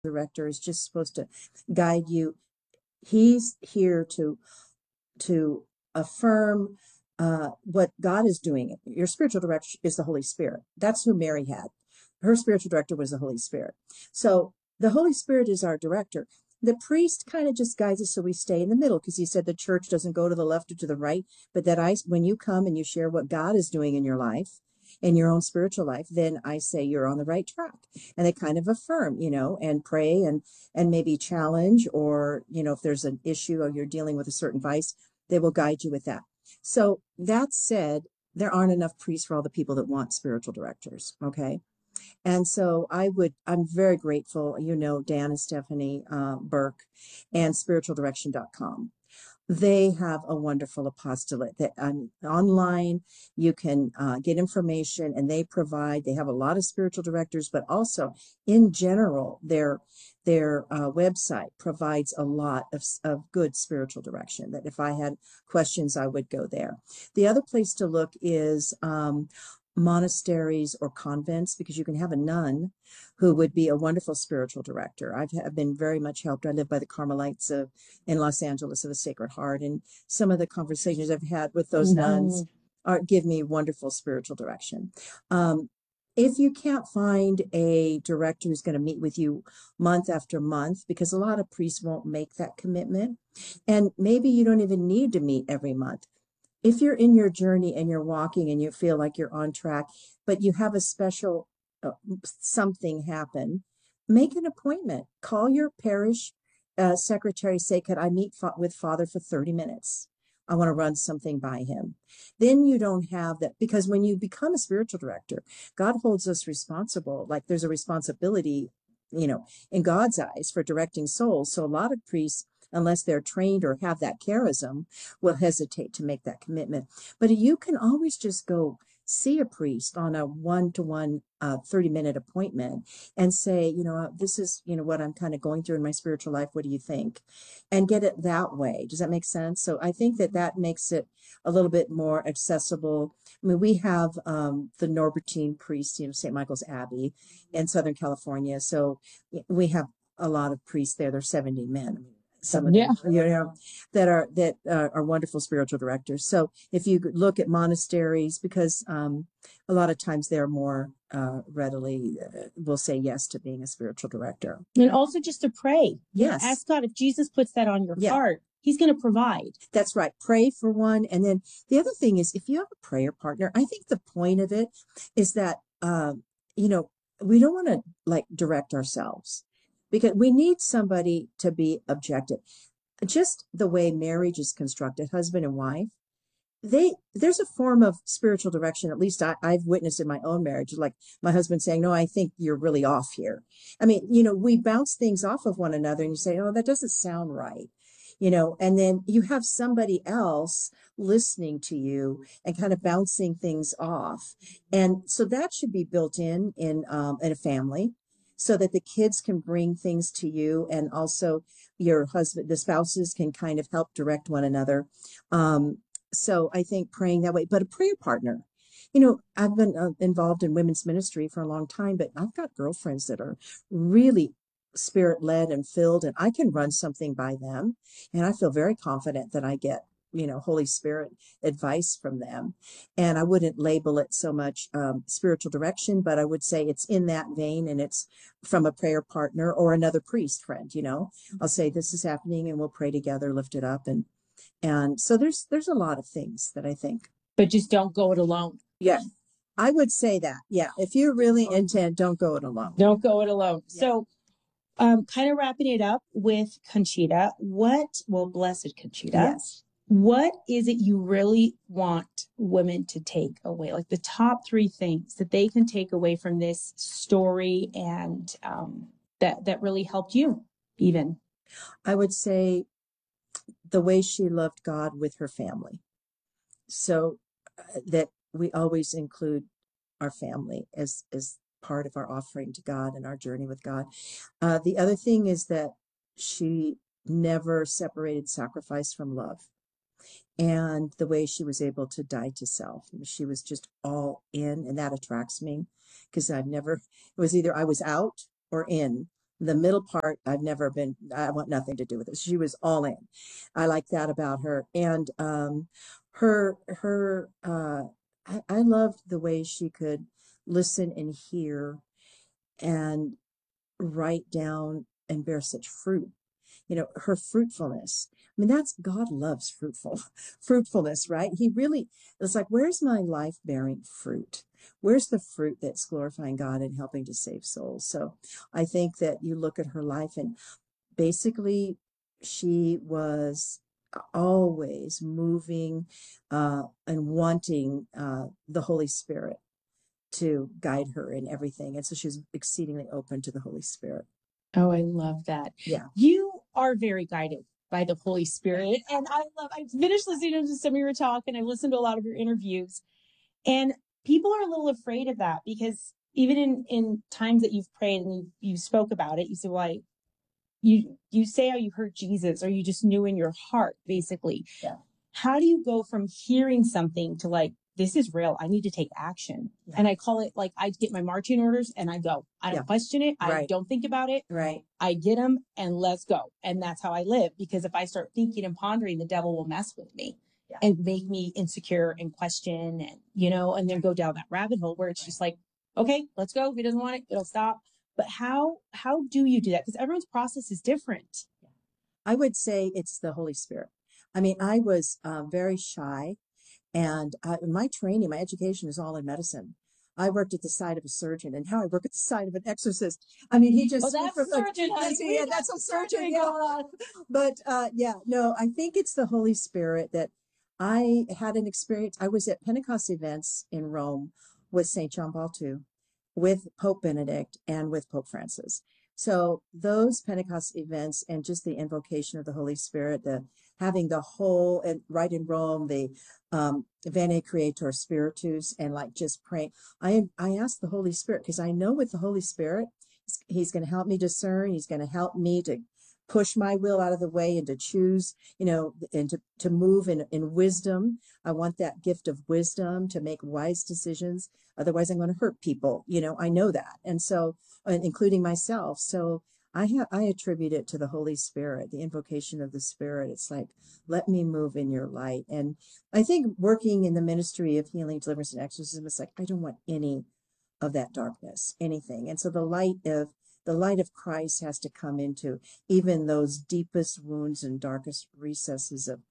director is just supposed to guide you. He's here to affirm what God is doing. Your spiritual director is the Holy Spirit. That's who Mary had. Her spiritual director was the Holy Spirit. So the Holy Spirit is our director. The priest kind of just guides us so we stay in the middle, because he said the church doesn't go to the left or to the right, but that when you come and you share what God is doing in your life, in your own spiritual life, then I say you're on the right track. And they kind of affirm, and pray and maybe challenge, or, if there's an issue or you're dealing with a certain vice, they will guide you with that. So that said, there aren't enough priests for all the people that want spiritual directors. Okay. And so I'm very grateful, Dan and Stephanie Burke and spiritualdirection.com. They have a wonderful apostolate that online you can get information, and they have a lot of spiritual directors, but also in general, their website provides a lot of good spiritual direction, that if I had questions, I would go there. The other place to look is monasteries or convents, because you can have a nun who would be a wonderful spiritual director. I've been very much helped. I live by the Carmelites in Los Angeles of the Sacred Heart, and some of the conversations I've had with those nuns give me wonderful spiritual direction. If you can't find a director who's going to meet with you month after month, because a lot of priests won't make that commitment, and maybe you don't even need to meet every month. If you're in your journey and you're walking and you feel like you're on track, but you have a special something happen, make an appointment. Call your parish secretary, say, could I meet with Father for 30 minutes? I want to run something by him. Then you don't have that, because when you become a spiritual director, God holds us responsible. Like there's a responsibility, in God's eyes for directing souls. So a lot of priests, unless they're trained or have that charism, will hesitate to make that commitment. But you can always just go see a priest on a one-to-one 30-minute appointment and say, this is, what I'm kind of going through in my spiritual life. What do you think? And get it that way. Does that make sense? So I think that makes it a little bit more accessible. I mean, we have the Norbertine priest, St. Michael's Abbey in Southern California. So we have a lot of priests there. They're 70 men. Some of them, that are wonderful spiritual directors. So if you look at monasteries, because a lot of times they're more readily will say yes to being a spiritual director. And also just to pray. Yes. Ask God, if Jesus puts that on your heart, he's going to provide. That's right. Pray for one. And then the other thing is, if you have a prayer partner, I think the point of it is that, we don't want to direct ourselves, because we need somebody to be objective. Just the way marriage is constructed, husband and wife, there's a form of spiritual direction, at least I've witnessed in my own marriage, like my husband saying, no, I think you're really off here. I mean, we bounce things off of one another, and you say, oh, that doesn't sound right. And then you have somebody else listening to you and kind of bouncing things off. And so that should be built in a family, so that the kids can bring things to you, and also your husband, the spouses, can kind of help direct one another. So I think praying that way, but a prayer partner, I've been involved in women's ministry for a long time, but I've got girlfriends that are really spirit led and filled, and I can run something by them, and I feel very confident that I get Holy Spirit advice from them. And I wouldn't label it so much spiritual direction, but I would say it's in that vein, and it's from a prayer partner or another priest friend. I'll say, this is happening, and we'll pray together, lift it up. And so there's a lot of things that I think. But just don't go it alone. Yeah. I would say that. Yeah. If you're really intent, don't go it alone. Don't go it alone. Yeah. So kind of wrapping it up with Conchita, blessed Conchita. Yes. What is it you really want women to take away? Like the top 3 things that they can take away from this story, and that really helped you even? I would say the way she loved God with her family. So that we always include our family as part of our offering to God and our journey with God. The other thing is that she never separated sacrifice from love. And the way she was able to die to self, she was just all in, and that attracts me, because it was either I was out or in, The middle part, I want nothing to do with it. She was all in. I like that about her. And I loved the way she could listen and hear and write down and bear such fruit. Her fruitfulness. I mean, God loves fruitfulness, right? It's like, where's my life bearing fruit? Where's the fruit that's glorifying God and helping to save souls? So I think that you look at her life, and basically she was always moving and wanting the Holy Spirit to guide her in everything. And so she was exceedingly open to the Holy Spirit. Oh, I love that. Yeah. You are very guided by the Holy Spirit. And I finished listening to some of your talk, and I listened to a lot of your interviews. And people are a little afraid of that, because even in times that you've prayed and you spoke about it, you said, well, you say how you heard Jesus, or you just knew in your heart, basically. Yeah. How do you go from hearing something to like, this is real, I need to take action? Yeah. And I call it, like, I get my marching orders and I go. I don't question it. I don't think about it. Right. I get them and let's go. And that's how I live, because if I start thinking and pondering, the devil will mess with me and make me insecure and question, and then go down that rabbit hole where it's just like, okay, let's go. If he doesn't want it, it'll stop. But how do you do that? Because everyone's process is different. I would say it's the Holy Spirit. I mean, I was very shy, and my education is all in medicine. I worked at the side of a surgeon, and now I work at the side of an exorcist. I mean, he just that's a surgeon. That's a surgeon. Yeah. But no, I think it's the Holy Spirit that I had an experience. I was at Pentecost events in Rome with St. John Paul II, with Pope Benedict, and with Pope Francis. So those Pentecost events and just the invocation of the Holy Spirit, the having the whole, and right in Rome, the Veni Creator Spiritus, and like just praying. I ask the Holy Spirit, because I know with the Holy Spirit, he's going to help me discern. He's going to help me to push my will out of the way and to choose, and to move in wisdom. I want that gift of wisdom to make wise decisions. Otherwise, I'm going to hurt people. I know that. And so, including myself. So I attribute it to the Holy Spirit, the invocation of the Spirit. It's like, let me move in your light. And I think working in the ministry of healing, deliverance, and exorcism, it's like, I don't want any of that darkness, anything. And so the light of Christ has to come into even those deepest wounds and darkest recesses of,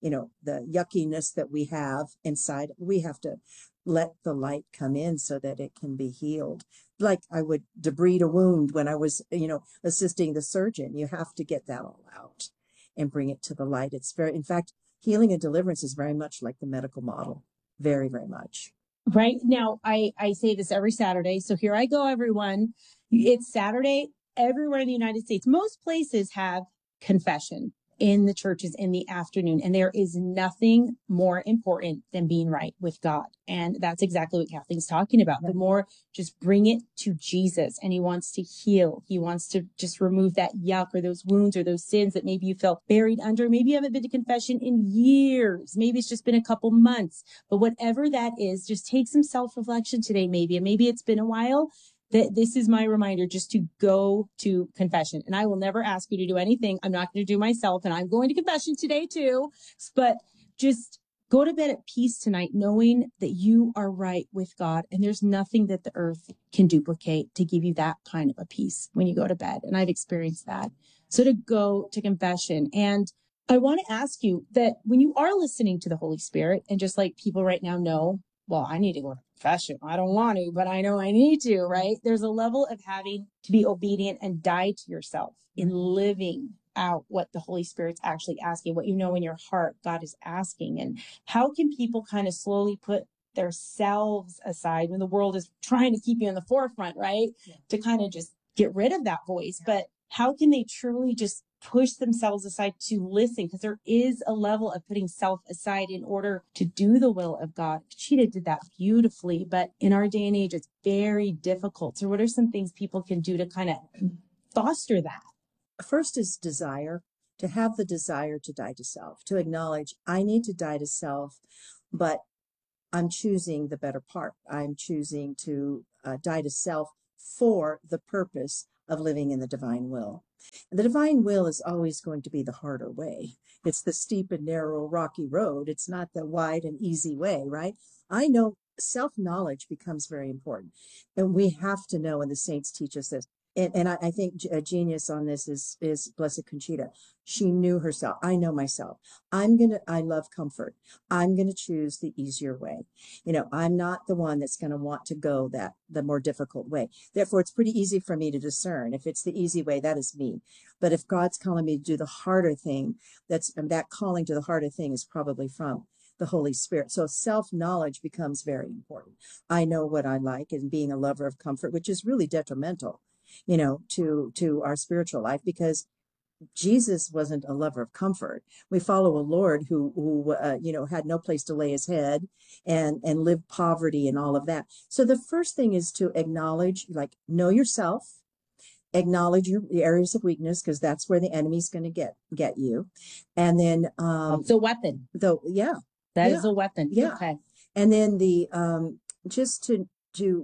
the yuckiness that we have inside. We have to let the light come in so that it can be healed. Like I would debride a wound when I was, assisting the surgeon. You have to get that all out and bring it to the light. In fact, healing and deliverance is very much like the medical model. Very, very much. Right now, I say this every Saturday. So here I go, everyone. It's Saturday. Everywhere in the United States, most places have confession in the churches in the afternoon. And there is nothing more important than being right with God. And that's exactly what Kathleen's talking about. The more, just bring it to Jesus, and he wants to heal. He wants to just remove that yuck or those wounds or those sins that maybe you felt buried under. Maybe you haven't been to confession in years. Maybe it's just been a couple months, but whatever that is, just take some self-reflection today, maybe, and maybe it's been a while. That this is my reminder, just to go to confession. And I will never ask you to do anything I'm not going to do myself. And I'm going to confession today too. But just go to bed at peace tonight, knowing that you are right with God. And there's nothing that the earth can duplicate to give you that kind of a peace when you go to bed. And I've experienced that. So to go to confession. And I want to ask you that when you are listening to the Holy Spirit, and just like people right now know, well, I need to go to confession. I don't want to, but I know I need to, right? There's a level of having to be obedient and die to yourself in living out what the Holy Spirit's actually asking, what you know in your heart God is asking. And how can people kind of slowly put themselves aside when the world is trying to keep you in the forefront, right? Yeah. To kind of just get rid of that voice. But how can they truly just push themselves aside to listen? Because there is a level of putting self aside in order to do the will of God. Conchita did that beautifully, but in our day and age, it's very difficult. So what are some things people can do to kind of foster that? First is desire, to have the desire to die to self, to acknowledge I need to die to self, but I'm choosing the better part. I'm choosing to die to self for the purpose of living in the divine will. And the divine will is always going to be the harder way. It's the steep and narrow, rocky road. It's not the wide and easy way, right? I know self-knowledge becomes very important. And we have to know, and the saints teach us this. And I think a genius on this is Blessed Conchita. She knew herself. I know myself. I love comfort. I'm going to choose the easier way. I'm not the one that's going to want to go the more difficult way. Therefore, it's pretty easy for me to discern. If it's the easy way, that is me. But if God's calling me to do the harder thing, that calling to the harder thing is probably from the Holy Spirit. So self-knowledge becomes very important. I know what I like, and being a lover of comfort, which is really detrimental, to our spiritual life, because Jesus wasn't a lover of comfort. We follow a Lord who had no place to lay his head and lived poverty and all of that. So the first thing is to acknowledge, know yourself, acknowledge your areas of weakness, because that's where the enemy's going to get you. And then it's a weapon. That is a weapon. Yeah. Okay. And then just to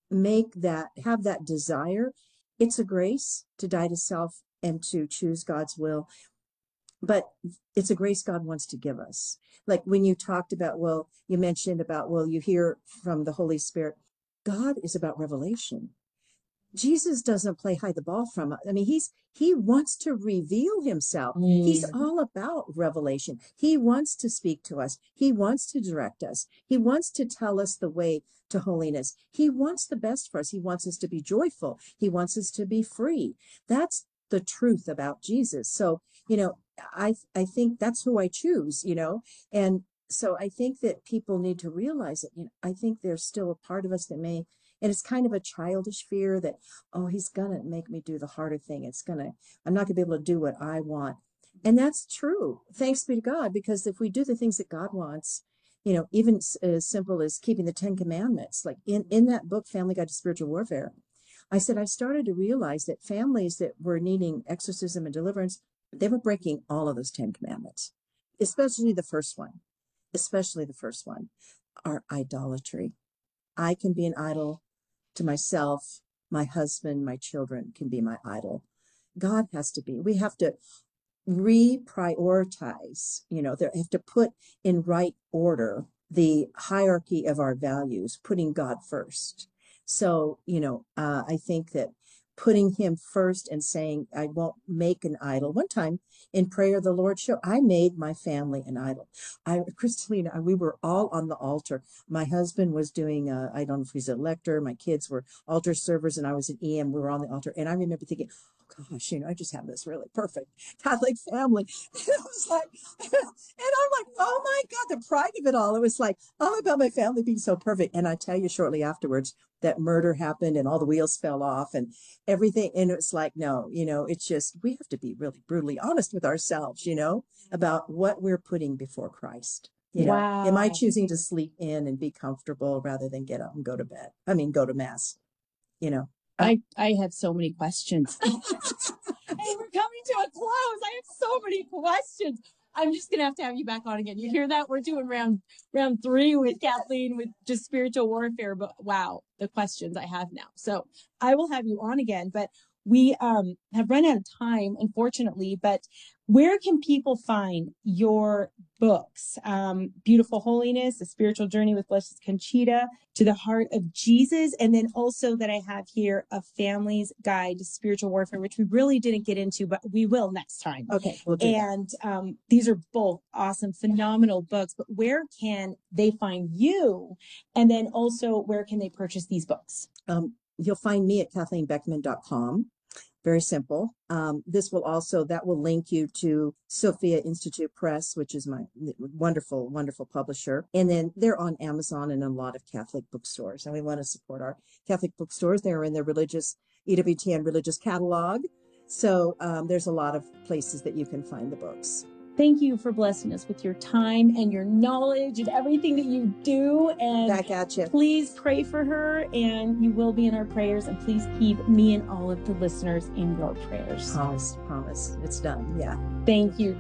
have that desire. It's a grace to die to self and to choose God's will. But it's a grace God wants to give us. Like when you talked about, you mentioned about, you hear from the Holy Spirit. God is about revelation. Jesus doesn't play hide the ball from us. I mean, he wants to reveal himself. He's all about revelation. He wants to speak to us. He wants to direct us. He wants to tell us the way to holiness. He wants the best for us. He wants us to be joyful. He wants us to be free. That's the truth about Jesus. So, I think that's who I choose, and so I think that people need to realize it. I think there's still a part of us that may. And it's kind of a childish fear that, he's going to make me do the harder thing. I'm not going to be able to do what I want. And that's true. Thanks be to God, because if we do the things that God wants, even as simple as keeping the 10 Commandments, like in that book, Family Guide to Spiritual Warfare, I said, I started to realize that families that were needing exorcism and deliverance, they were breaking all of those 10 Commandments, especially the first one, our idolatry. I can be an idol to myself, my husband, my children can be my idol. God has to be. We have to reprioritize, they have to put in right order the hierarchy of our values, putting God first. So, I think that putting him first and saying, I won't make an idol. One time in prayer, the Lord showed, I made my family an idol. Kristalina, we were all on the altar. My husband was doing, I don't know if he's a lector. My kids were altar servers and I was an EM. We were on the altar. And I remember thinking, oh gosh, I just have this really perfect Catholic family. And I was like, and I'm like, oh my God, the pride of it all. It was like, all about my family being so perfect. And I tell you shortly afterwards, that murder happened and all the wheels fell off and everything. And it's like, no, it's just, we have to be really brutally honest with ourselves, about what we're putting before Christ. Wow. Am I choosing to sleep in and be comfortable rather than get up and go to bed? Go to mass, I have so many questions. Hey, we're coming to a close. I have so many questions. I'm just gonna have to have you back on again. You hear that? We're doing round 3 with Kathleen with just spiritual warfare. But wow, the questions I have now. So I will have you on again. But we have run out of time, unfortunately. But where can people find your books? Beautiful Holiness, A Spiritual Journey with Blessed Conchita, To the Heart of Jesus, and then also that I have here, A Family's Guide to Spiritual Warfare, which we really didn't get into, but we will next time. Okay, we'll do that. And these are both awesome, phenomenal books. But where can they find you? And then also, where can they purchase these books? You'll find me at KathleenBeckman.com. Very simple. That will link you to Sophia Institute Press, which is my wonderful, wonderful publisher. And then they're on Amazon and a lot of Catholic bookstores. And we want to support our Catholic bookstores. They're in their religious EWTN religious catalog. So there's a lot of places that you can find the books. Thank you for blessing us with your time and your knowledge and everything that you do. And back at you. Please pray for her, and you will be in our prayers. And please keep me and all of the listeners in your prayers. Promise. It's done. Yeah. Thank you.